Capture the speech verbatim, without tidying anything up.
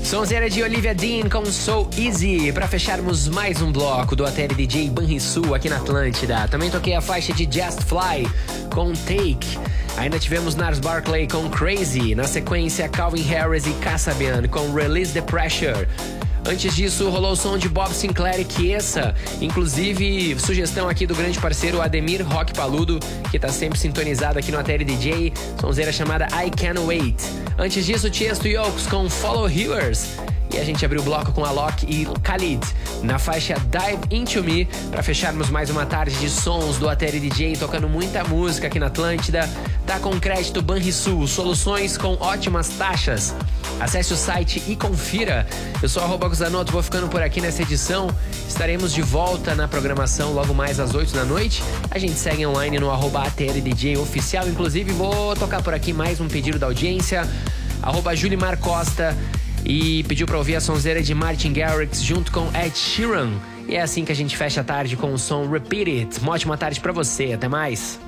Sonzeira de Olivia Dean com So Easy, pra fecharmos mais um bloco do A T L D J Banrisul aqui na Atlântida. Também toquei a faixa de Just Fly com Take. Ainda tivemos Nars Barkley com Crazy. Na sequência, Calvin Harris e Kasabian com Release the Pressure. Antes disso, rolou o som de Bob Sinclair e Chiesa, inclusive sugestão aqui do grande parceiro Ademir Rock Paludo, que tá sempre sintonizado aqui no A T L D J, sonzeira chamada I Can't Wait. Antes disso, Tiesto e Yokes com Follow Healers, e a gente abriu o bloco com Alok e Khalid na faixa Dive Into Me, para fecharmos mais uma tarde de sons do A T L D J, tocando muita música aqui na Atlântida. Tá com crédito Banrisul, soluções com ótimas taxas. Acesse o site e confira. Eu sou arroba Guzanoto, vou ficando por aqui nessa edição. Estaremos de volta na programação logo mais às oito da noite. A gente segue online no arroba A T L D J oficial. Inclusive, vou tocar por aqui mais um pedido da audiência. Arroba Julimar Costa. E pediu pra ouvir a sonzeira de Martin Garrix junto com Ed Sheeran. E é assim que a gente fecha a tarde com o som Repeat It. Uma ótima tarde pra você. Até mais.